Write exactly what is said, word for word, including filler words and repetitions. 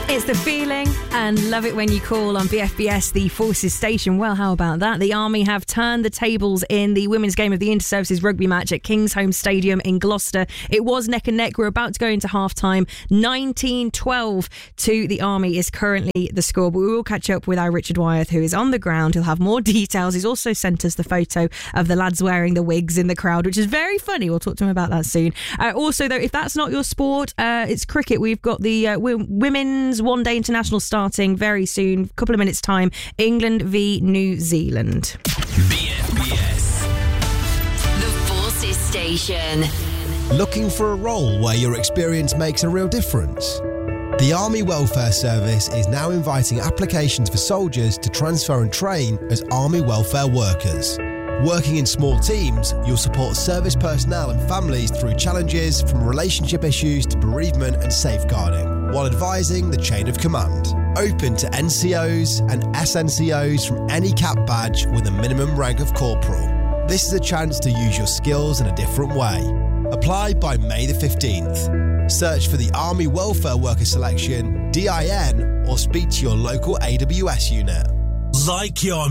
It's The Feeling and Love It When You Call on B F B S, the Forces Station. Well, how about that? The Army have turned the tables in the women's game of the Inter-Services rugby match at Kingsholm Stadium in Gloucester. It was neck and neck. We're about to go into half-time. nineteen twelve to the Army is currently the score. But we will catch up with our Richard Wyeth, who is on the ground. He'll have more details. He's also sent us the photo of the lads wearing the wigs in the crowd, which is very funny. We'll talk to him about that soon. Uh, also, though, if that's not your sport, uh, it's cricket. We've got the uh, w- women's One Day International starting very soon, a couple of minutes time. England v New Zealand. B F B S, The Forces Station. Looking for a role where your experience makes a real difference? The Army Welfare Service is now inviting applications for soldiers to transfer and train as Army welfare workers. Working in small teams, you'll support service personnel and families through challenges from relationship issues to bereavement and safeguarding, while advising the chain of command. Open to N C Os and S N C Os from any cap badge with a minimum rank of corporal. This is a chance to use your skills in a different way. Apply by May the fifteenth. Search for the Army Welfare Worker Selection, D I N, or speak to your local A W S unit. like your